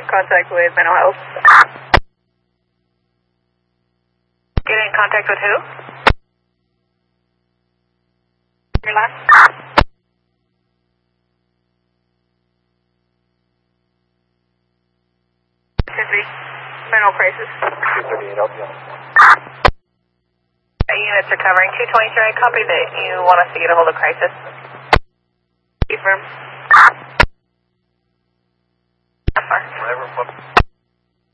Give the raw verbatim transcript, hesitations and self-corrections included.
contact with mental health. Get in contact with who? Your last? Tiffany, mental crisis. two thirty-eight, I'll be on. Units are covering two twenty-three. Copy that you want us to get a hold of crisis. Confirm.